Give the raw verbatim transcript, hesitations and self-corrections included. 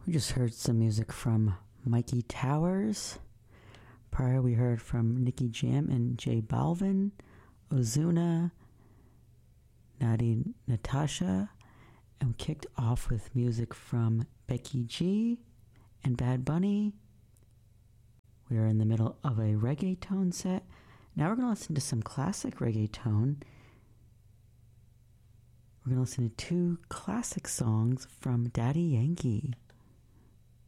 We just heard some music from Mikey Towers. Prior, we heard from Nicky Jam and J Balvin, Ozuna, Nadi Natasha, and we kicked off with music from Becky G and Bad Bunny. We are in the middle of a reggaeton set. Now we're going to listen to some classic reggaeton. We're going to listen to two classic songs from Daddy Yankee.